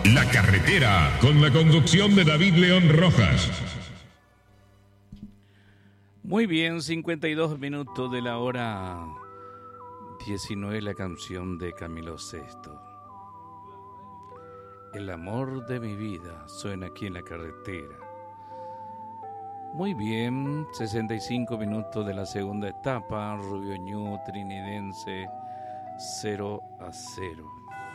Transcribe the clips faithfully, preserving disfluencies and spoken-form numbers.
La Carretera, con la conducción de David León Rojas. Muy bien, cincuenta y dos minutos de la hora diecinueve, la canción de Camilo Sesto. El amor de mi vida suena aquí en la carretera. Muy bien, sesenta y cinco minutos de la segunda etapa, Rubio Ñu, Trinidense, cero a cero.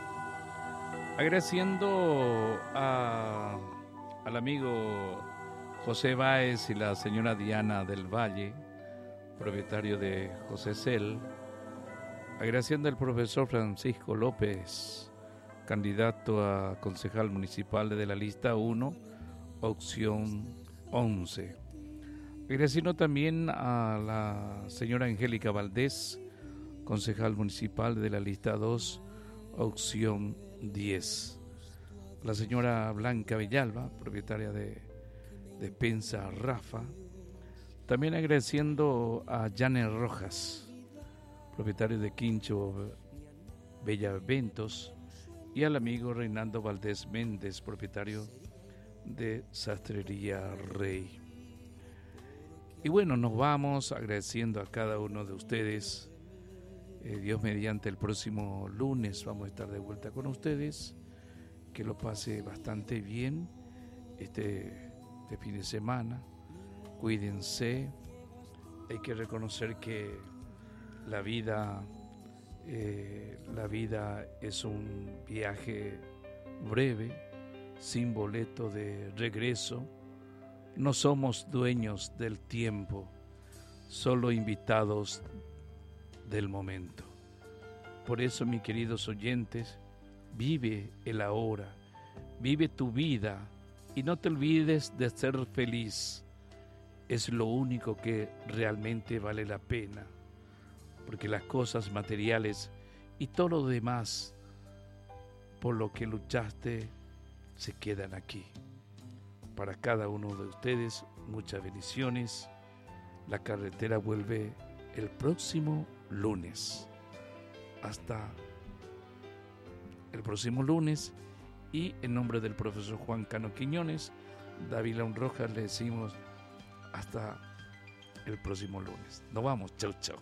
Agradeciendo a, al amigo José Báez y la señora Diana del Valle, propietario de José Cel. Agradeciendo al profesor Francisco López, candidato a concejal municipal de la lista uno, opción once. Agradeciendo también a la señora Angélica Valdés, concejal municipal de la lista dos, opción diez. La señora Blanca Villalba, propietaria de Despensa Rafa. También agradeciendo a Janet Rojas, propietario de Quincho Bella Eventos, y al amigo Reinaldo Valdés Méndez, propietario de Sastrería Rey. Y bueno, nos vamos agradeciendo a cada uno de ustedes. Eh, Dios mediante, el próximo lunes vamos a estar de vuelta con ustedes. Que lo pase bastante bien este, este fin de semana. Cuídense. Hay que reconocer que la vida, eh, la vida es un viaje breve, sin boleto de regreso. No somos dueños del tiempo, solo invitados del momento. Por eso, mis queridos oyentes, vive el ahora, vive tu vida y no te olvides de ser feliz. Es lo único que realmente vale la pena, porque las cosas materiales y todo lo demás por lo que luchaste se quedan aquí. Para cada uno de ustedes, muchas bendiciones. La carretera vuelve el próximo lunes. Hasta el próximo lunes. Y en nombre del profesor Juan Cano Quiñones, David León Rojas, le decimos hasta el próximo lunes. Nos vamos, chau, chau.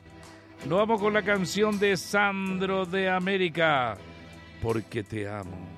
Nos vamos con la canción de Sandro de América, Porque te amo.